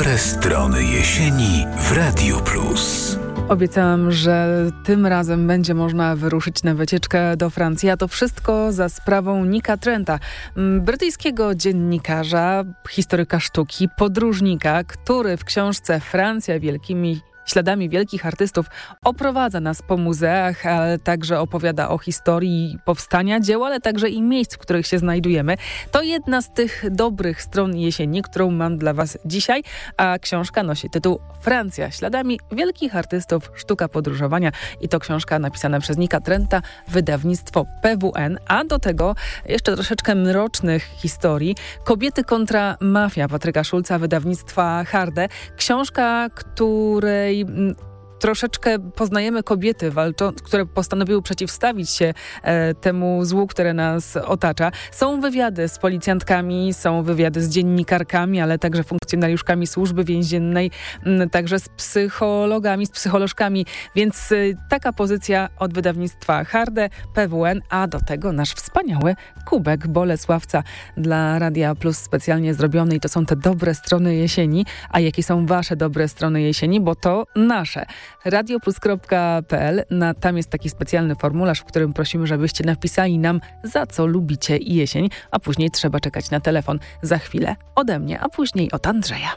Dobre strony jesieni w Radio Plus. Obiecałam, że tym razem będzie można wyruszyć na wycieczkę do Francji, a to wszystko za sprawą Nicka Trenta, brytyjskiego dziennikarza, historyka sztuki, podróżnika, który w książce Francja wielkimi śladami wielkich artystów oprowadza nas po muzeach, ale także opowiada o historii powstania dzieł, ale także i miejsc, w których się znajdujemy. To jedna z tych dobrych stron jesieni, którą mam dla Was dzisiaj, a książka nosi tytuł Francja śladami wielkich artystów, sztuka podróżowania i to książka napisana przez Nicka Trenta, wydawnictwo PWN, a do tego jeszcze troszeczkę mrocznych historii. Kobiety kontra mafia Patryka Szulca, wydawnictwa Harde. Książka, której troszeczkę poznajemy kobiety, które postanowiły przeciwstawić się temu złu, które nas otacza. Są wywiady z policjantkami, są wywiady z dziennikarkami, ale także funkcjonariuszkami służby więziennej, także z psychologami, z psycholożkami, więc taka pozycja od wydawnictwa Harde, PWN, a do tego nasz wspaniały kubek Bolesławca dla Radia Plus specjalnie zrobiony i to są te dobre strony jesieni. A jakie są wasze dobre strony jesieni? Bo to nasze. radioplus.pl. Tam jest taki specjalny formularz, w którym prosimy, żebyście napisali nam, za co lubicie jesień, a później trzeba czekać na telefon. Za chwilę ode mnie, a później od Andrzeja.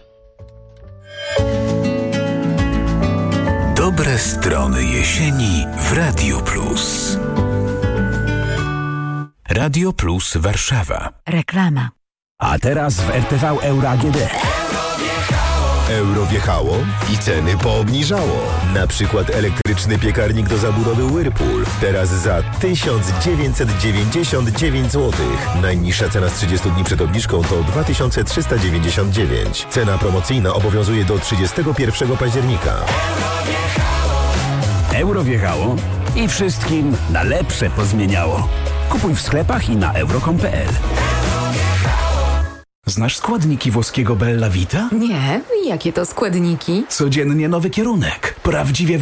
Dobre strony jesieni w Radio Plus. Radio Plus Warszawa. Reklama. A teraz w RTV Euro AGD. Euro wjechało i ceny poobniżało. Na przykład elektryczny piekarnik do zabudowy Whirlpool. Teraz za 1999 zł. Najniższa cena z 30 dni przed obniżką to 2399. Cena promocyjna obowiązuje do 31 października. Euro wjechało i wszystkim na lepsze pozmieniało. Kupuj w sklepach i na euro.com.pl. Znasz składniki włoskiego Bella Vita? Nie, jakie to składniki? Codziennie nowy kierunek. Prawdziwie